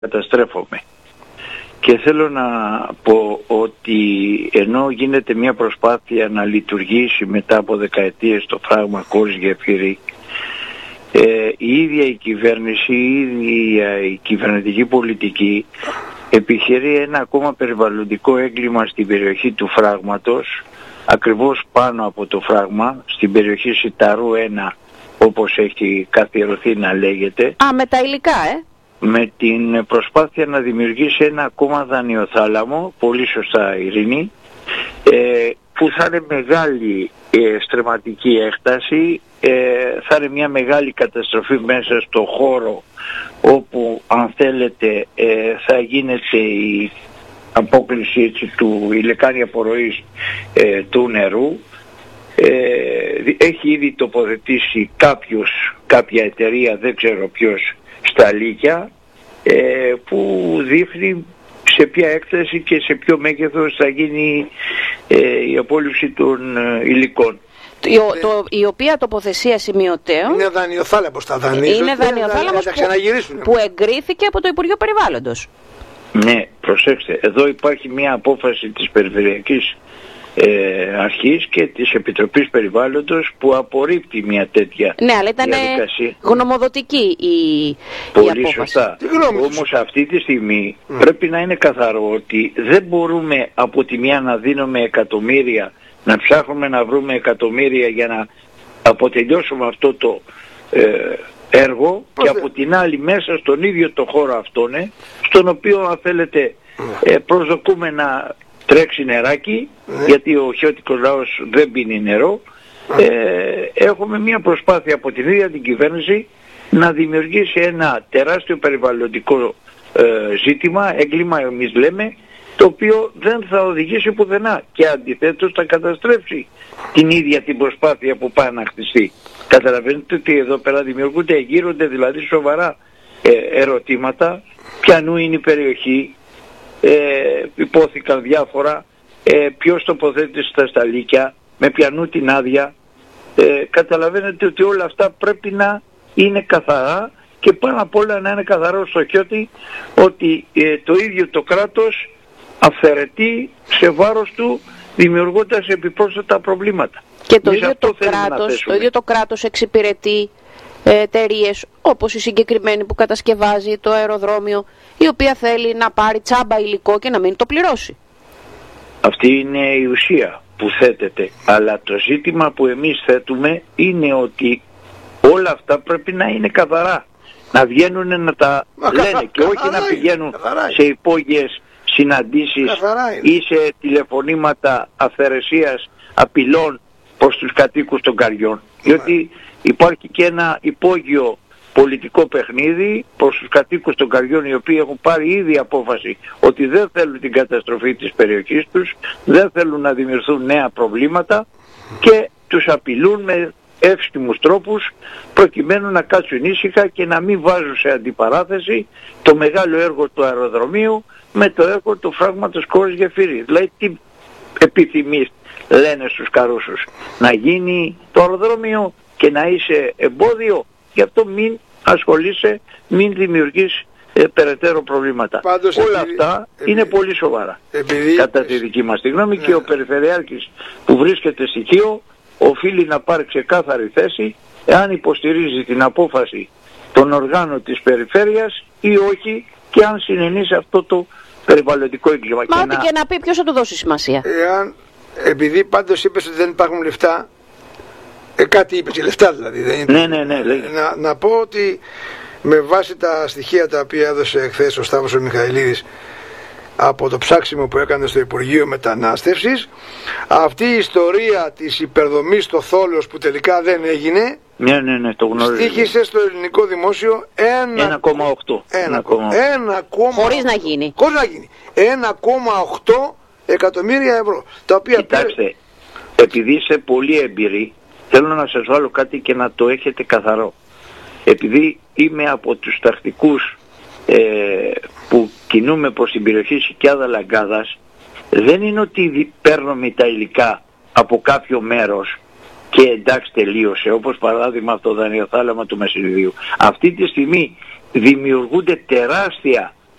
καταστρέφομαι. Και θέλω να πω ότι ενώ γίνεται μια προσπάθεια να λειτουργήσει μετά από δεκαετίες το φράγμα Κόρης Γεφύρη, η ίδια η κυβέρνηση, η ίδια η κυβερνητική πολιτική επιχειρεί ένα ακόμα περιβαλλοντικό έγκλημα στην περιοχή του φράγματος, ακριβώς πάνω από το φράγμα, στην περιοχή Σιταρού 1, όπως έχει καθιερωθεί να λέγεται. Με τα υλικά, με την προσπάθεια να δημιουργήσει ένα ακόμα δανειοθάλαμο, πολύ σωστά Ειρήνη, που θα είναι μεγάλη στρεματική έκταση, θα είναι μια μεγάλη καταστροφή μέσα στο χώρο όπου, αν θέλετε, θα γίνεται η απόκληση έτσι, η λεκάνη απορροής του νερού. Έχει ήδη τοποθετήσει κάποια εταιρεία, δεν ξέρω ποιος, στα Λύκια, που δείχνει σε ποια έκταση και σε ποιο μέγεθος θα γίνει η απόλυψη των υλικών. Η οποία τοποθεσία σημειωτέων είναι δανειοθάλαμος, τα δανείζουν, είναι δανειοθάλαμος που εγκρίθηκε από το Υπουργείο Περιβάλλοντος. Ναι, προσέξτε, εδώ υπάρχει μια απόφαση της Περιφερειακής Αρχής και της Επιτροπής Περιβάλλοντος που απορρίπτει μια τέτοια ναι, αλλά ήταν γνωμοδοτική η απόφαση. Σωστά. Όμως αυτή τη στιγμή πρέπει να είναι καθαρό ότι δεν μπορούμε από τη μια να δίνουμε εκατομμύρια, να ψάχνουμε να βρούμε εκατομμύρια για να αποτελειώσουμε αυτό το έργο και από την άλλη μέσα στον ίδιο το χώρο αυτόν, στον οποίο, αν θέλετε, προσδοκούμε να τρέξει νεράκι, γιατί ο χιώτικος λαός δεν πίνει νερό. Έχουμε μια προσπάθεια από την ίδια την κυβέρνηση να δημιουργήσει ένα τεράστιο περιβαλλοντικό ζήτημα, έγκλημα εμείς λέμε, το οποίο δεν θα οδηγήσει πουθενά και αντιθέτως θα καταστρέψει την ίδια την προσπάθεια που πάει να χτιστεί. Καταλαβαίνετε ότι εδώ πέρα γύρονται δηλαδή σοβαρά ερωτήματα, ποιανού είναι η περιοχή, υπόθηκαν διάφορα, ποιος τοποθέτησε τα σταλίκια, με ποιανού την άδεια. Καταλαβαίνετε ότι όλα αυτά πρέπει να είναι καθαρά και πάνω απ' όλα να είναι καθαρό στο χιώτη ότι το ίδιο το κράτος αυθαιρετεί σε βάρος του δημιουργώντας επιπρόσθετα προβλήματα. Και το ίδιο το κράτος εξυπηρετεί εταιρείες όπως η συγκεκριμένη που κατασκευάζει το αεροδρόμιο, η οποία θέλει να πάρει τσάμπα υλικό και να μην το πληρώσει. Αυτή είναι η ουσία που θέτεται. Αλλά το ζήτημα που εμείς θέτουμε είναι ότι όλα αυτά πρέπει να είναι καθαρά. Να βγαίνουν να τα λένε και όχι να πηγαίνουν σε υπόγειες συναντήσεις ή σε τηλεφωνήματα αυθαιρεσίας απειλών προς τους κατοίκους των Καριών. Διότι υπάρχει και ένα υπόγειο πολιτικό παιχνίδι προς τους κατοίκους των Καριών, οι οποίοι έχουν πάρει ήδη απόφαση ότι δεν θέλουν την καταστροφή της περιοχής τους, δεν θέλουν να δημιουργηθούν νέα προβλήματα και τους απειλούν με εύστιμους τρόπους προκειμένου να κάτσουν ήσυχα και να μην βάζουν σε αντιπαράθεση το μεγάλο έργο του αεροδρομίου με το έργο του φράγματος Κόρης Γεφύρη. Δηλαδή τι επιθυμείς, λένε στους Καρούσους, να γίνει το αεροδρόμιο και να είσαι εμπόδιο, γι' αυτό μην ασχολείσαι, μην δημιουργείς περαιτέρω προβλήματα. Πάντως, όλα αυτά είναι πολύ σοβαρά κατά τη δική μας τη γνώμη και ο Περιφερειάρχης που βρίσκεται στοιχείο οφείλει να πάρει ξεκάθαρη θέση εάν υποστηρίζει την απόφαση των οργάνων της περιφέρειας ή όχι και αν συνενεί σε αυτό το περιβαλλοντικό έγκλημα. Μα ό,τι και να πει, ποιος θα του δώσει σημασία. Επειδή πάντως είπες ότι δεν υπάρχουν λεφτά, κάτι είπες για λεφτά δηλαδή. Δεν είναι... Ναι. Να πω ότι με βάση τα στοιχεία τα οποία έδωσε εχθές ο Σταύρος ο Μιχαηλίδης από το ψάξιμο που έκανε στο Υπουργείο Μετανάστευσης, αυτή η ιστορία της υπερδομής στο Θόλος που τελικά δεν έγινε, ναι, το γνωρίζω, στοίχησε στο ελληνικό δημόσιο 1,8 χωρίς να γίνει 1,8 εκατομμύρια ευρώ, τα οποία κοιτάξτε, επειδή είσαι πολύ εμπειροί, θέλω να σας βάλω κάτι και να το έχετε καθαρό. Επειδή είμαι από τους τακτικούς που κινούμε προς την περιοχή Σικιάδα Λαγκάδας, δεν είναι ότι παίρνουμε τα υλικά από κάποιο μέρος και εντάξει τελείωσε, όπως παράδειγμα αυτό το δανειοθάλαμα του Μεσημβρίου. Αυτή τη στιγμή δημιουργούνται τεράστια